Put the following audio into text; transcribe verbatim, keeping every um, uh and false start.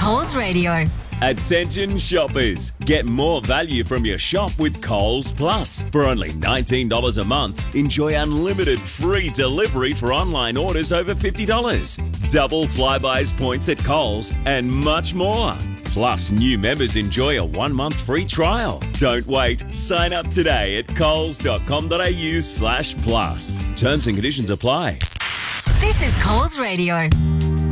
Coles Radio. Attention shoppers, get more value from your shop with Coles Plus. For only nineteen dollars a month, enjoy unlimited free delivery for online orders over fifty dollars, double Flybuys points at Coles, and much more. Plus, new members enjoy a one-month free trial. Don't wait. Sign up today at coles.com.au slash plus. Terms and conditions apply. This is Coles Radio.